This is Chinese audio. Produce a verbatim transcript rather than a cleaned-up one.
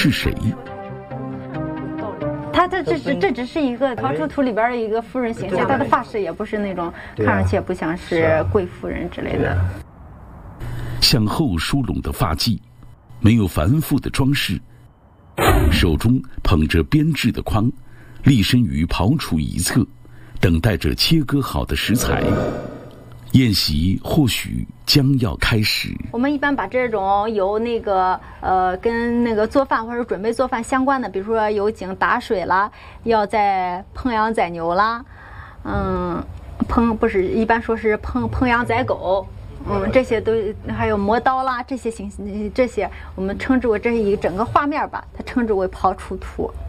是谁？ 他这这这这只是一个曹出图里边的一个夫人形象，他的发饰也不是那种看上去也不像是贵妇人之类的。 向后梳拢的发髻，没有繁复的装饰，手中捧着编制的筐，立身于刨厨一侧，等待着切割好的食材。宴席或许将要开始。 我们一般把这种有那个呃跟那个做饭或者准备做饭相关的，比如说有井打水啦，要在烹羊宰牛啦，嗯，烹不是一般说是烹烹羊宰狗，嗯，这些都还有磨刀啦，这些形这些我们称之为这是一整个画面吧，它称之为刨出图。